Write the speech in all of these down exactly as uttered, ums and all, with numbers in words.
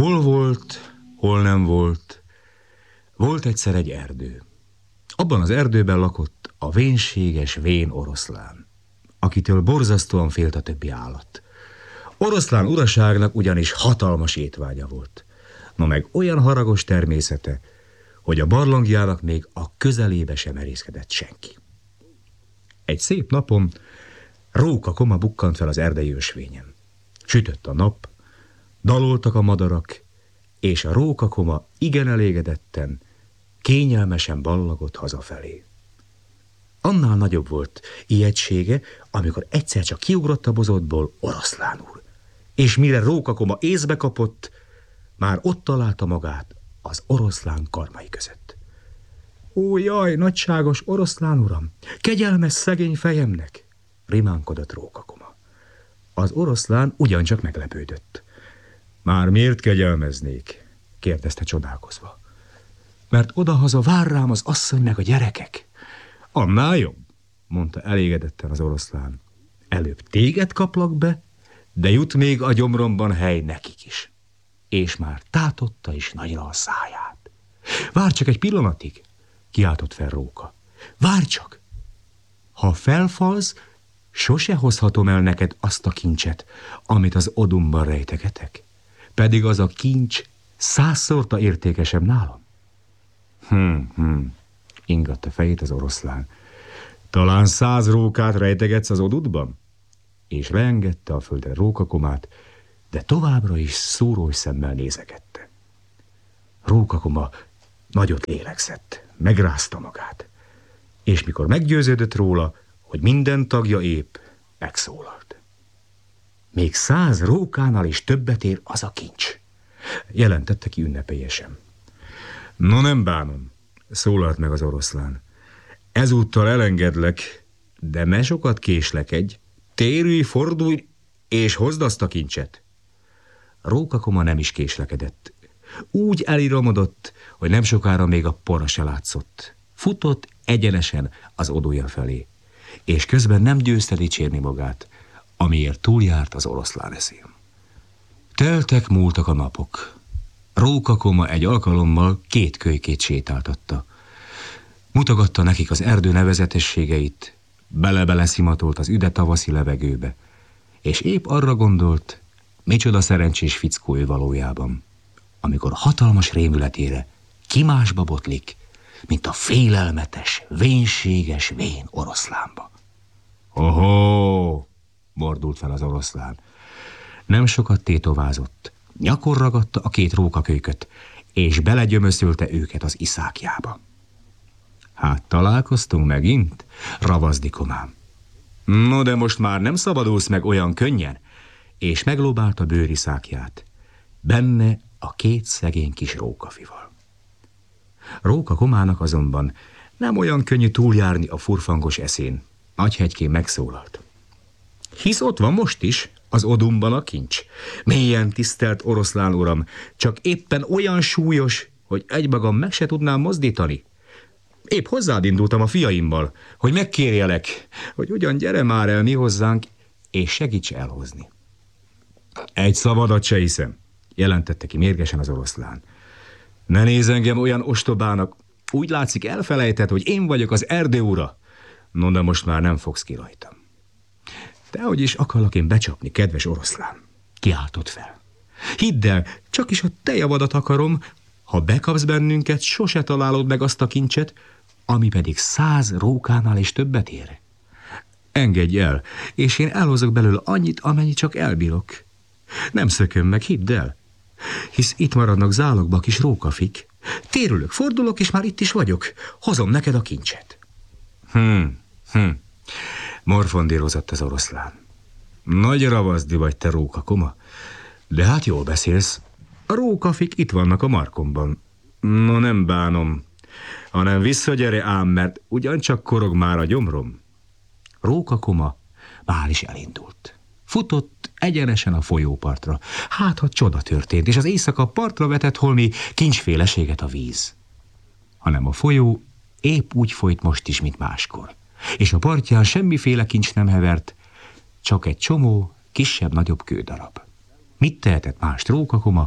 Hol volt, hol nem volt, volt egyszer egy erdő. Abban az erdőben lakott a vénséges vén oroszlán, akitől borzasztóan félt a többi állat. Oroszlán uraságnak ugyanis hatalmas étvágya volt, no meg olyan haragos természete, hogy a barlangjának még a közelébe sem merészkedett senki. Egy szép napon Róka Koma bukkant fel az erdei ösvényen. Sütött a nap, daloltak a madarak, és a Róka Koma igen elégedetten, kényelmesen ballagott hazafelé. Annál nagyobb volt ijegysége, amikor egyszer csak kiugrott a bozótból Oroszlán úr, és mire Róka Koma észbe kapott, már ott találta magát az oroszlán karmai között. Ó, jaj, nagyságos oroszlán uram, kegyelmes szegény fejemnek, rimánkodott Róka Koma. Az oroszlán ugyancsak meglepődött. Már miért kegyelmeznék? Kérdezte csodálkozva. Mert odahaza vár rám az asszony meg a gyerekek. Annál jobb, mondta elégedetten az oroszlán. Előbb téged kaplak be, de jut még a gyomromban hely nekik is. És már tátotta is nagyra a száját. Várj csak egy pillanatig, kiáltott fel Róka. Várj csak! Ha felfalsz, sose hozhatom el neked azt a kincset, amit az odumban rejtegetek. Pedig az a kincs százszorta értékesebb nálam. Hm, hm, ingatta fejét az oroszlán. Talán száz rókát rejtegetsz az odudban? És leengedte a földre Róka Komát, de továbbra is szúrós szemmel nézegette. Róka Koma nagyot lélegzett, megrázta magát, és mikor meggyőződött róla, hogy minden tagja épp, megszólalt. Még száz rókánál is többet ér az a kincs, jelentette ki ünnepélyesen. No, nem bánom, szólalt meg az oroszlán. Ezúttal elengedlek, de ne sokat késlekedj, térülj, fordulj, és hozd azt a kincset. Róka Koma nem is késlekedett. Úgy eliramodott, hogy nem sokára még a pora se látszott. Futott egyenesen az odúja felé, és közben nem győzte dicsérni magát, amiért túljárt az oroszlán eszén. Teltek, múltak a napok. Róka Koma egy alkalommal két kölykét sétáltatta. Mutogatta nekik az erdő nevezetességeit, bele-bele szimatolt az üde tavaszi levegőbe, és épp arra gondolt, micsoda szerencsés fickó ő valójában, amikor hatalmas rémületére kimásba botlik, mint a félelmetes, vénséges vén oroszlánba. Ohó, mordult fel az oroszlán. Nem sokat tétovázott, nyakon ragadta a két rókakölyköt, és belegyömöszölte őket az iszákjába. Hát találkoztunk megint, ravaszdi Komám. No, de most már nem szabadulsz meg olyan könnyen, és meglóbálta bőriszákját, benne a két szegény kis rókafival. Róka Komának azonban nem olyan könnyű túljárni a furfangos eszén. Nagyhegykén megszólalt. Hisz ott van most is, az odumban a kincs. Mélyen tisztelt oroszlán uram, csak éppen olyan súlyos, hogy egymagam meg se tudnám mozdítani. Épp hozzád indultam a fiaimmal, hogy megkérjelek, hogy ugyan gyere már el mi hozzánk, és segíts elhozni. Egy szavadat se hiszem, jelentette ki mérgesen az oroszlán. Ne nézz engem olyan ostobának, úgy látszik elfelejtett, hogy én vagyok az erdő ura. No, de most már nem fogsz ki rajtam. Dehogy is akarlak én becsapni, kedves oroszlán, kiáltott fel. Hidd el, csak is a te javadat akarom, ha bekapsz bennünket, sose találod meg azt a kincset, ami pedig száz rókánál is többet ér. Engedj el, és én elhozok belőle annyit, amennyit csak elbírok. Nem szököm meg, hidd el, hisz itt maradnak zálogba a kis rókafik. Térülök, fordulok, és már itt is vagyok. Hozom neked a kincset. Hm, hm, morfondírozott az oroszlán. Nagy ravaszdi vagy te, Róka Koma, de hát jól beszélsz. A rókafik itt vannak a markomban. No, nem bánom, hanem visszagyere ám, mert ugyancsak korog már a gyomrom. Róka Koma már is elindult. Futott egyenesen a folyópartra. Hát, ha csoda történt, és az éjszaka partra vetett holmi kincsféleséget a víz. Hanem a folyó épp úgy folyt most is, mint máskor. És a partján semmiféle kincs nem hevert, csak egy csomó kisebb-nagyobb kődarab. Mit tehetett más Róka Koma,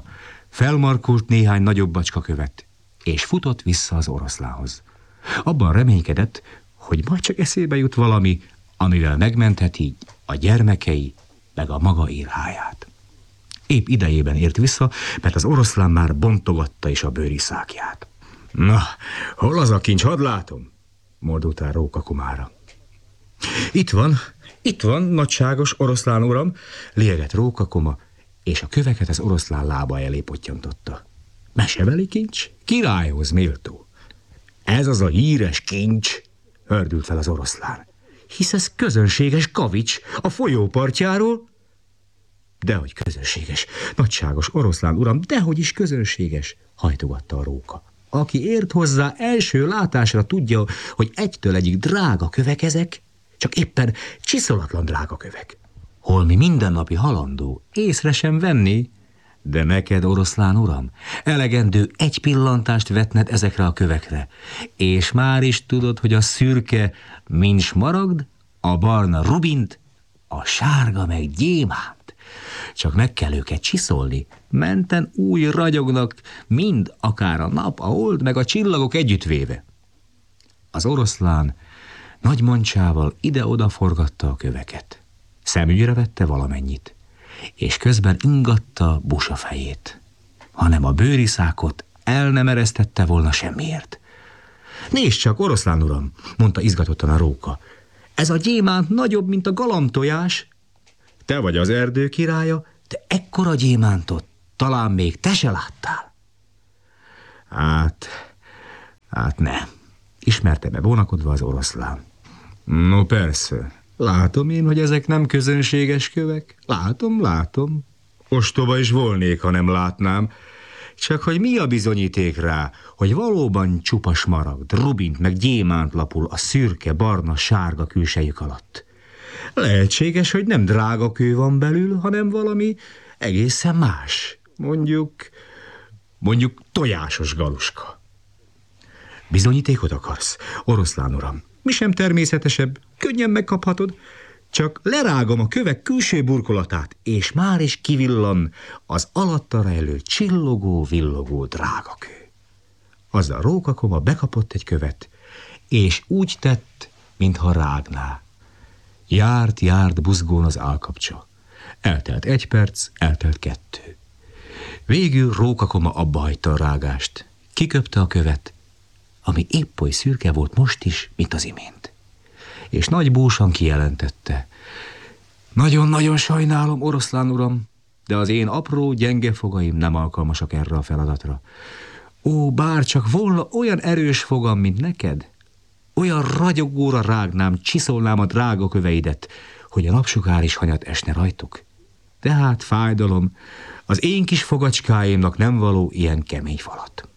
felmarkult néhány nagyobb bacskakövet, és futott vissza az oroszlánhoz. Abban reménykedett, hogy majd csak eszébe jut valami, amivel megmentheti a gyermekei meg a maga írháját. Épp idejében ért vissza, mert az oroszlán már bontogatta is a bőriszákját. Na, hol az a kincs, hadd látom? Mordult rá Róka kumára. Itt van, itt van, nagyságos oroszlán uram, liegett Róka koma, és a köveket az oroszlán lába elé pottyantotta. Mesebeli kincs? Királyhoz méltó. Ez az a híres kincs, hördült fel az oroszlán. Hisz ez közönséges kavics a folyópartjáról. Dehogy közönséges, nagyságos oroszlán uram, dehogy is közönséges, hajtogatta a Róka. Aki ért hozzá, első látásra tudja, hogy egytől egyig drága kövek ezek, csak éppen csiszolatlan drága kövek. Holmi mindennapi halandó, észre sem venni, de neked, oroszlán uram, elegendő egy pillantást vetned ezekre a kövekre, és már is tudod, hogy a szürke mind smaragd, a barna rubint, a sárga meg gyémánt. Csak meg kell őket csiszolni, menten új ragyognak, mind akár a nap, a hold, meg a csillagok együttvéve. Az oroszlán nagy mancsával ide-oda forgatta a köveket. Szemügyre vette valamennyit, és közben ingatta busa fejét, hanem a bőriszákot el nem eresztette volna semmiért. Nézd csak, oroszlán uram, mondta izgatottan a Róka, ez a gyémánt nagyobb, mint a galamtojás. Te vagy az erdő királya, de ekkora gyémántot talán még te se láttál. Hát, hát nem, ismerte be vonakodva az oroszlán. No persze, látom én, hogy ezek nem közönséges kövek. Látom, látom. Ostoba is volnék, ha nem látnám. Csak hogy mi a bizonyíték rá, hogy valóban csupa smaragd, rubint meg gyémánt lapul a szürke, barna, sárga külsejük alatt. Lehetséges, hogy nem drága kő van belül, hanem valami egészen más. Mondjuk, mondjuk tojásos galuska. Bizonyítékot akarsz, oroszlán uram? Mi sem természetesebb, könnyen megkaphatod. Csak lerágom a kövek külső burkolatát, és már is kivillan az alatta rejlő csillogó, villogó drágakő. Az a Róka koma bekapott egy követ, és úgy tett, mintha rágná. Járt, járt buzgón az állkapcsa. Eltelt egy perc, eltelt kettő. Végül Róka koma abba hagyta a rágást. Kiköpte a követ, ami épp oly szürke volt most is, mint az imént. És nagy búsan kijelentette. Nagyon-nagyon sajnálom, oroszlán uram, de az én apró, gyenge fogaim nem alkalmasak erre a feladatra. Ó, bár csak volna olyan erős fogam, mint neked, olyan ragyogóra rágnám, csiszolnám a drága köveidet, hogy a napsugár is hanyat esne rajtuk. Tehát fájdalom, az én kis fogacskáimnak nem való ilyen kemény falat.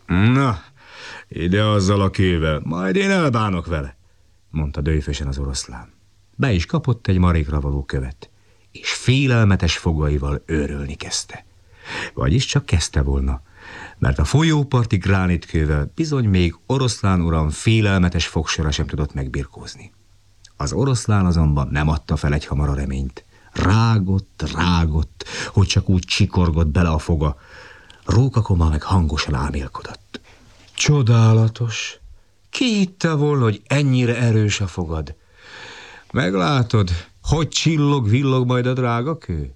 Na, ide azzal a kővel, majd én elbánok vele, mondta dőfösen az oroszlán. Be is kapott egy marékra való követ, és félelmetes fogaival őrölni kezdte. Vagyis csak kezdte volna, mert a folyóparti gránitkővel bizony még oroszlán uram félelmetes fogsora sem tudott megbirkózni. Az oroszlán azonban nem adta fel egyhamar a reményt. Rágott, rágott, hogy csak úgy csikorgott bele a foga. Róka koma meg hangosan álmélkodott. Csodálatos! Ki hitte volna, hogy ennyire erős a fogad? Meglátod, hogy csillog-villog majd a drága kő?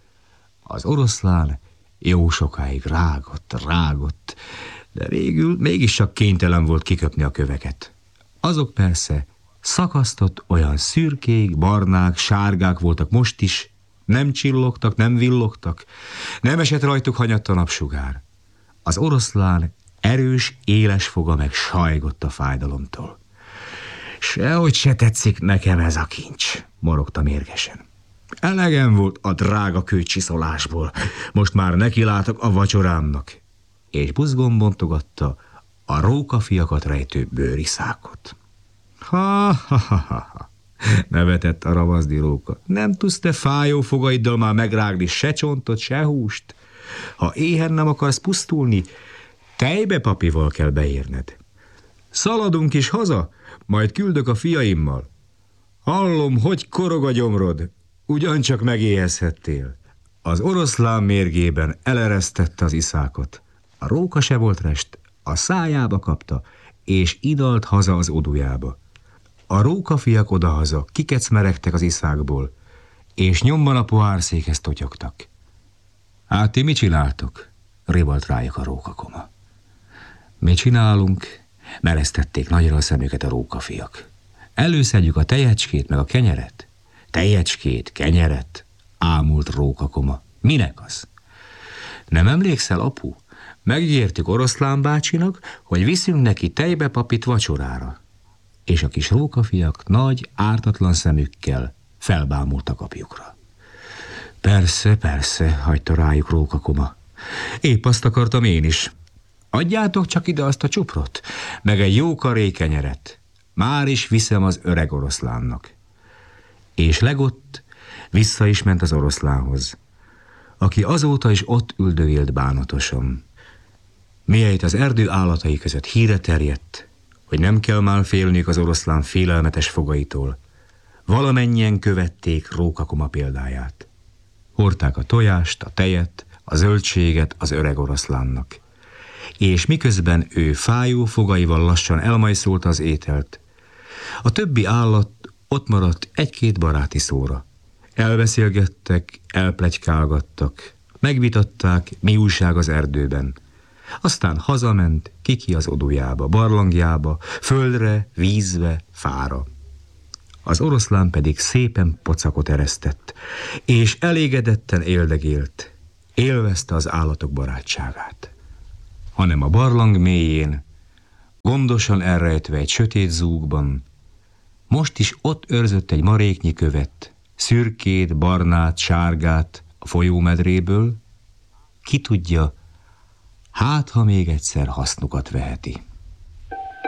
Az oroszlán jó sokáig rágott, rágott, de végül mégis csak kénytelen volt kiköpni a köveket. Azok persze szakasztott, olyan szürkék, barnák, sárgák voltak most is, nem csillogtak, nem villogtak, nem esett rajtuk hanyatt a napsugár. Az oroszlán erős, éles foga meg sajgott a fájdalomtól. Sehogy se tetszik nekem ez a kincs, morogta mérgesen. Elegem volt a drága kőcsiszolásból, most már nekilátok a vacsorámnak. És buzgón bontogatta a rókafiakat rejtő bőriszákot. Ha-ha-ha-ha, nevetett a ravaszdi Róka. Nem tudsz te fájó fogaiddal már megrágni se csontot, se húst? Ha éhen nem akarsz pusztulni, tejbepapival kell beérned. Szaladunk is haza, majd küldök a fiaimmal. Hallom, hogy korog a gyomrod, ugyancsak megéhezhettél. Az oroszlán mérgében eleresztette az iszákot. A róka se volt rest, a szájába kapta, és idalt haza az odujába. A rókafiak odahaza kikecmeregtek az iszákból, és nyomban a pohárszékhez totyogtak. Hát ti mit csináltok? Rivalt rájuk a rókakoma. Mi csinálunk? Meresztették nagyra a szemüket a rókafiak. Előszedjük a tejecskét meg a kenyeret. Tejecskét, kenyeret, ámult rókakoma. Minek az? Nem emlékszel, apu? Megígértük Oroszlán bácsinak, hogy viszünk neki tejbe papit vacsorára. És a kis rókafiak nagy, ártatlan szemükkel felbámultak apjukra. Persze, persze, hagyta rájuk rókakoma. Épp azt akartam én is. Adjátok csak ide azt a csuprot, meg egy jó karé kenyeret. Már is viszem az öreg oroszlánnak. És legott, vissza is ment az oroszlánhoz, aki azóta is ott üldögélt bánatosan. Mihelyt az erdő állatai között híre terjedt, hogy nem kell már félniük az oroszlán félelmetes fogaitól, valamennyien követték rókakoma példáját. Hordták a tojást, a tejet, a zöldséget az öreg oroszlánnak. És miközben ő fájó fogaival lassan elmajszolta az ételt, a többi állat ott maradt egy-két baráti szóra. Elbeszélgettek, elpletykálgattak, megvitatták, mi újság az erdőben. Aztán hazament, kiki az odujába, barlangjába, földre, vízbe, fára. Az oroszlán pedig szépen pocakot eresztett, és elégedetten éldegélt, élvezte az állatok barátságát. Hanem a barlang mélyén, gondosan elrejtve egy sötét zúgban, most is ott őrzött egy maréknyi követ, szürkét, barnát, sárgát a folyómedréből, ki tudja, hát ha még egyszer hasznukat veheti.